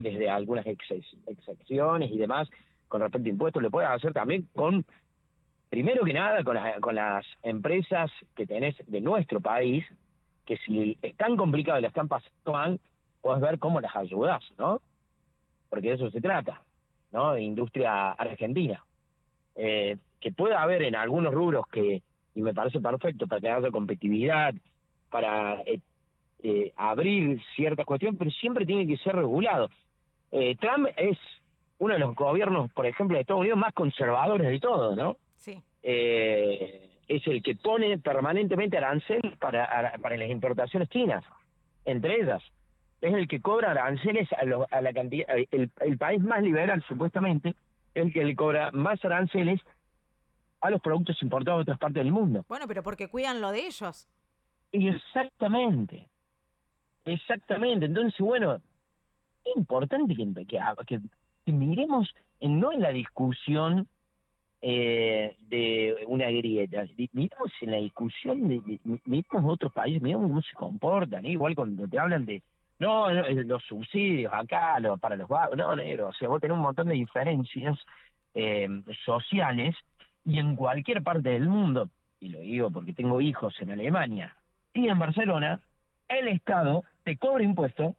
desde algunas excepciones y demás con respecto a impuestos, lo puedes hacer también con, primero que nada, con las empresas que tenés de nuestro país, que si están complicadas y la están pasando mal, puedes ver cómo las ayudás, ¿no? Porque de eso se trata, ¿no? De industria argentina. Que pueda haber en algunos rubros y me parece perfecto, para que haya competitividad, para abrir ciertas cuestiones, pero siempre tiene que ser regulado. Trump es uno de los gobiernos, por ejemplo, de Estados Unidos más conservadores de todos, ¿no? Sí. Es el que pone permanentemente aranceles para las importaciones chinas, entre ellas. Es el que cobra aranceles a la cantidad, el país más liberal supuestamente, es el que le cobra más aranceles a los productos importados de otras partes del mundo. Bueno, pero porque cuidan lo de ellos. Y exactamente. Entonces, bueno, es importante que miremos no en la discusión de una grieta, miremos en la discusión miremos otros países, miremos cómo se comportan, ¿eh? Igual cuando te hablan de, no, los subsidios acá, para los vagos, no, negro, o sea, vos tenés un montón de diferencias eh, sociales, y en cualquier parte del mundo, y lo digo porque tengo hijos en Alemania y en Barcelona, el Estado te cobra impuestos